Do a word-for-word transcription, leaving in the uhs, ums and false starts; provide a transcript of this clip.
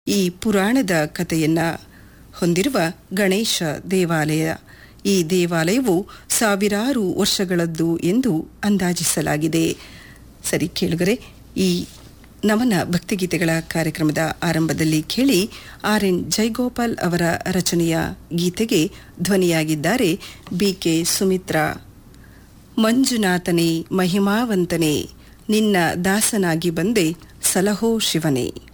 ಈ ಪುರಾಣದ ಕಥೆಯನ್ನು ಹೊಂದಿರುವ ಗಣೇಶ ದೇವಾಲಯ. ಈ ದೇವಾಲಯವು ಸಾವಿರಾರು ವರ್ಷಗಳದ್ದು ಎಂದು ಅಂದಾಜಿಸಲಾಗಿದೆ. ಸರಿ ಕೇಳುಗರೆ, ಈ ನಮನ ಭಕ್ತಿಗೀತೆಗಳ ಕಾರ್ಯಕ್ರಮದ ಆರಂಭದಲ್ಲಿ ಕೇಳಿ ಆರ್ ಎನ್ ಜೈಗೋಪಾಲ್ ಅವರ ರಚನೆಯ ಗೀತೆಗೆ ಧ್ವನಿಯಾಗಿದ್ದಾರೆ ಬಿ ಕೆ ಸುಮಿತ್ರಾ. ಮಂಜುನಾಥನೇ ಮಹಿಮಾವಂತನೇ, ನಿನ್ನ ದಾಸನಾಗಿ ಬಂದೆ ಸಲಹೋ ಶಿವನೇ.